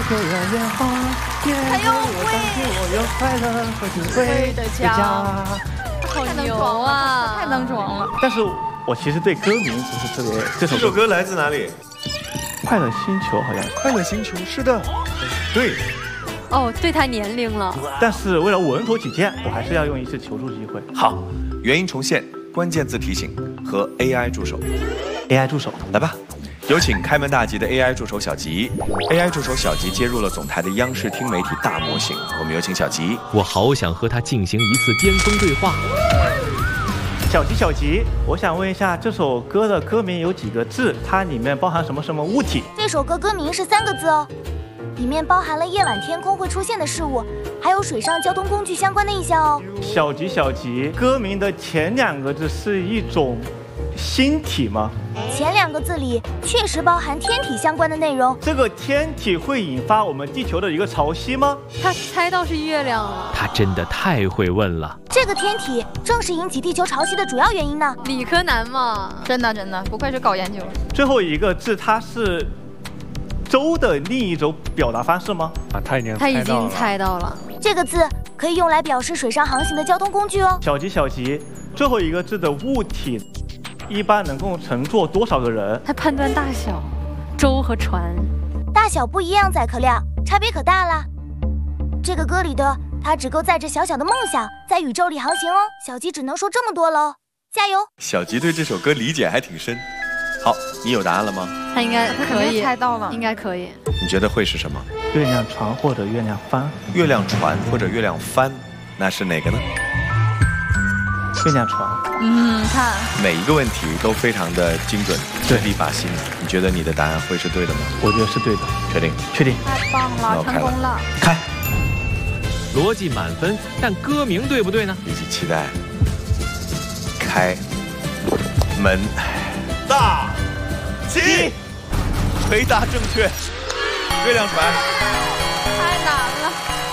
就要烟花， 还有我有快乐和智慧的家。 好牛啊！太能装了。 但是我其实对歌名不是特别。 这首歌来自哪里？ 快乐星球好像。 快乐星球，是的，对。 哦，对他年龄了。 但是为了稳妥起见，我还是要用一次求助机会。 好，原因重现，关键字提醒和 AI 助手。 AI 助手， 来吧。有请开门大吉的 AI 助手小吉。AI 助手小吉接入了总台的央视听媒体大模型。我们有请小吉。 我好想和他进行一次巅峰对话。 小吉，我想问一下，这首歌的歌名有几个字？它里面包含什么物体？ 这首歌歌名是3个字哦，里面包含了夜晚天空会出现的事物，还有水上交通工具相关的意象哦。 小吉，歌名的前2个字是一种星体吗？ 前2个字里确实包含天体相关的内容。 这个天体会引发我们地球的一个潮汐吗？ 他猜到是月亮了。 他真的太会问了。 这个天体正是引起地球潮汐的主要原因呢。 理科男嘛，真的，不愧是搞研究。 最后一个字，它是舟的另一种表达方式吗？ 他已经猜到了。 这个字可以用来表示水上航行的交通工具哦。 小吉，最后一个字的物体一般能够乘坐多少个人？ 他判断大小，舟和船大小不一样，载客量差别可大了。这个歌里的他只够载着小小的梦想在宇宙里航行哦。小吉只能说这么多了，加油！ 小吉对这首歌理解还挺深。好，你有答案了吗？ 他应该可以猜到了， 应该可以。 你觉得会是什么？ 月亮船或者月亮帆？ 月亮船或者月亮帆，那是哪个呢？ 月亮船。 看每一个问题都非常的精准，直抵靶心。你觉得你的答案会是对的吗？ 我觉得是对的。 确定？ 确定。 太棒了，成功了！ 开。 逻辑满分，但歌名对不对呢？ 一起期待。开门大吉，回答正确。月亮船。 太难了。